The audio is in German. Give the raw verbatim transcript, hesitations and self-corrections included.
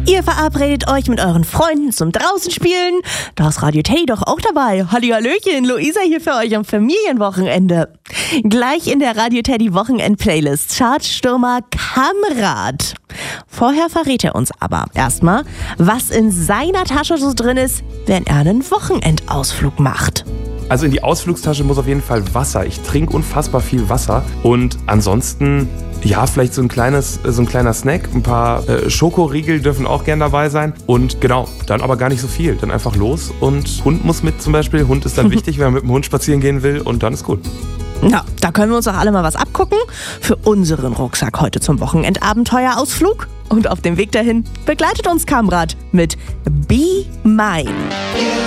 Ihr verabredet euch mit euren Freunden zum Draußenspielen. Da ist Radio Teddy doch auch dabei. Hallihallöchen, Luisa hier für euch am Familienwochenende. Gleich in der Radio Teddy Wochenend-Playlist Chartstürmer Kamrat. Vorher verrät er uns aber erstmal, was in seiner Tasche so drin ist, wenn er einen Wochenendausflug macht. Also in die Ausflugstasche muss auf jeden Fall Wasser. Ich trinke unfassbar viel Wasser. Und ansonsten, ja, vielleicht so ein kleines, so ein kleiner Snack. Ein paar äh, Schokoriegel dürfen auch gern dabei sein. Und genau, dann aber gar nicht so viel. Dann einfach los und Hund muss mit zum Beispiel. Hund ist dann wichtig, wenn man mit dem Hund spazieren gehen will. Und dann ist gut. Ja, da können wir uns auch alle mal was abgucken für unseren Rucksack heute zum Wochenendabenteuerausflug. Und auf dem Weg dahin begleitet uns Kamrat mit Be Mine.